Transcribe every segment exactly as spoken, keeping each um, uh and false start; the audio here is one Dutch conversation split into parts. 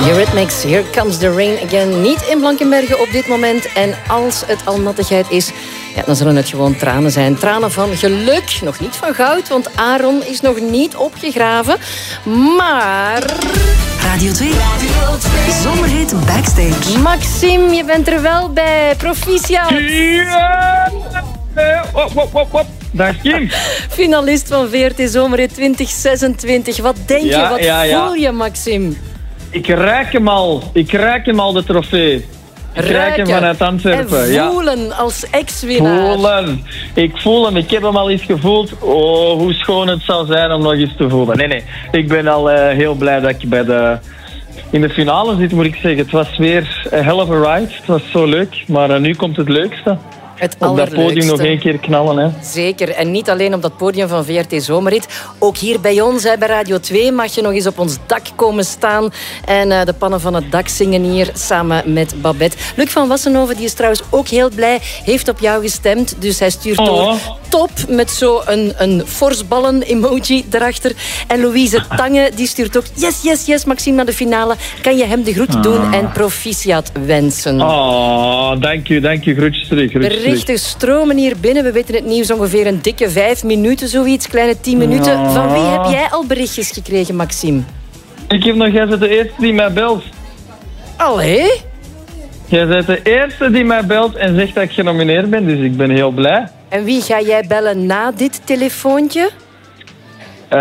Eurythmics, Here Comes the Rain Again. Niet in Blankenberge op dit moment. En als het al nattigheid is, ja, dan zullen het gewoon tranen zijn. Tranen van geluk, nog niet van goud, want Aaron is nog niet opgegraven. Maar... Radio twee. Radio twee. Zomerhit Backstage. Maxime, je bent er wel bij. Proficiat. Ja! Op, op, op, op. Dag Kim. Finalist van V R T Zomerhit twintig zesentwintig. Wat denk Ja, je, wat ja, ja. voel je, Maxime? Ik ruik hem al. Ik ruik hem al, de trofee. Ik ruik Ruiken hem vanuit Antwerpen. en Ja. voelen als ex-winnaar. Voelen. Ik voel hem. Ik heb hem al eens gevoeld. Oh, hoe schoon het zou zijn om nog eens te voelen. Nee, nee. Ik ben al uh, heel blij dat ik bij de... in de finale zit, moet ik zeggen. Het was weer een hell of a ride. Het was zo leuk. Maar uh, nu komt het leukste. Het Op dat podium nog één keer knallen. Hè. Zeker. En niet alleen op dat podium van V R T Zomerhit. Ook hier bij ons, hè, bij Radio twee, mag je nog eens op ons dak komen staan. En uh, de pannen van het dak zingen hier samen met Babette. Luc van Wassenhoven, die is trouwens ook heel blij, heeft op jou gestemd. Dus hij stuurt Oh. door top met zo een, een forsballen-emoji erachter. En Louise Tange, die stuurt ook yes, yes, yes, Maxime naar de finale. Kan je hem de groet Ah. doen en proficiat wensen? Oh, dank u, dank u. Groetjes terug. Groetjes terug. Berichten stromen hier binnen. We weten het nieuws ongeveer een dikke vijf minuten, zoiets. Kleine tien minuten. Ja. Van wie heb jij al berichtjes gekregen, Maxime? Ik heb nog, jij bent de eerste die mij belt. Allee? Jij bent de eerste die mij belt en zegt dat ik genomineerd ben, dus ik ben heel blij. En wie ga jij bellen na dit telefoontje? Uh,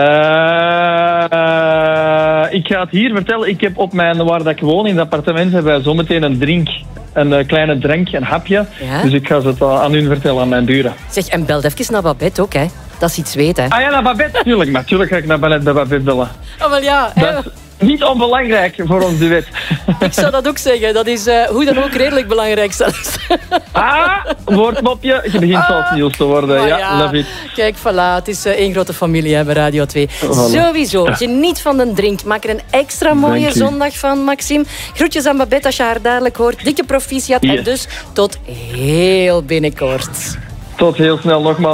ik ga het hier vertellen. Ik heb op mijn, waar dat ik woon, in het appartement, hebben wij zometeen een drink. Een uh, kleine drank, een hapje. Ja? Dus ik ga het uh, aan hun vertellen, aan mijn buren. Zeg, en bel even naar Babette ook, hè. Dat is iets weten, hè. Ah ja, naar Babette, natuurlijk. Natuurlijk ga ik naar Babette, bij Babette bellen. Oh, wel ja. hè. Dat is niet onbelangrijk voor ons duet. Ik zou dat ook zeggen. Dat is uh, hoe dan ook redelijk belangrijk zelfs. Ah, woordmopje. Je begint zelfs nieuws te worden. Maar Ja, love it. Kijk, voilà. Het is uh, één grote familie hè, bij Radio twee. Voilà. Sowieso. Geniet van de drink. Maak er een extra mooie Dank u. zondag van, Maxime. Groetjes aan Babette als je haar dadelijk hoort. Dikke proficiat. Yes. En dus tot heel binnenkort. Tot heel snel nogmaals.